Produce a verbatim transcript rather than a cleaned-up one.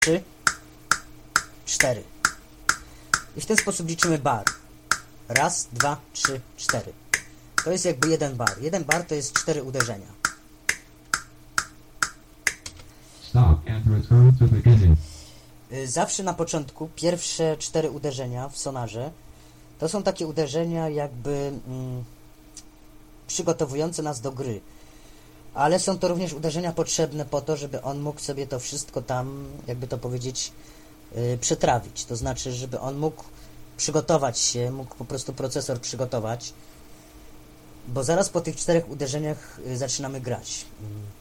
trzy, cztery. I w ten sposób liczymy bar. Raz, dwa, trzy, cztery. To jest jakby jeden bar. Jeden bar to jest cztery uderzenia. Stop and return to beginning. Zawsze na początku pierwsze cztery uderzenia w sonarze to są takie uderzenia jakby mm, przygotowujące nas do gry. Ale są to również uderzenia potrzebne po to, żeby on mógł sobie to wszystko tam, jakby to powiedzieć, yy, przetrawić. To znaczy, żeby on mógł przygotować się, mógł po prostu procesor przygotować, bo zaraz po tych czterech uderzeniach yy, zaczynamy grać. Yy.